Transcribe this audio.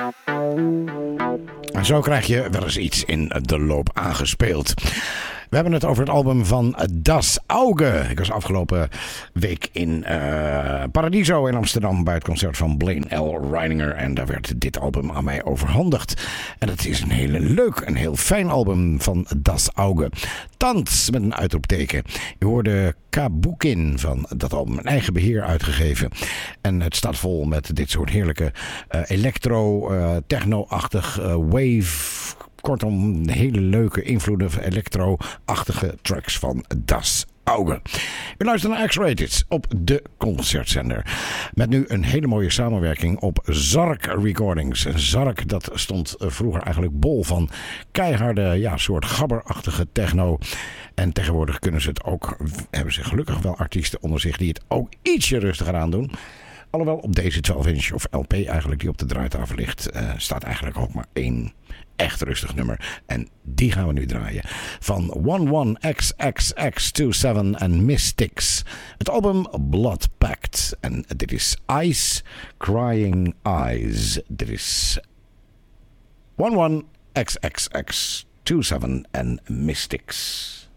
En zo krijg je wel eens iets in de loop aangespeeld. We hebben het over het album van Das Auge. Ik was afgelopen week in Paradiso in Amsterdam bij het concert van Blaine L. Reininger. En daar werd dit album aan mij overhandigd. En het is een hele leuk en heel fijn album van Das Auge. Tanz met een uitroepteken. Je hoorde Kabukin van dat album in eigen beheer uitgegeven. En het staat vol met dit soort heerlijke electro, techno-achtig wave. Kortom, hele leuke invloeden, electro-achtige tracks van Das Auge. U luistert naar X-Rated op de Concertzender. Met nu een hele mooie samenwerking op Zark Recordings. Zark, dat stond vroeger eigenlijk bol van keiharde, soort gabberachtige techno. En tegenwoordig kunnen ze het ook, hebben ze gelukkig wel artiesten onder zich die het ook ietsje rustiger aan doen. Alhoewel op deze 12-inch of LP eigenlijk die op de draaitafel ligt, staat eigenlijk ook maar één echt rustig nummer. En die gaan we nu draaien. Van 11XXX27 en Mystics. Het album Blood Pact. En dit is Ice Crying Eyes. Dit is 11XXX27 en Mystics.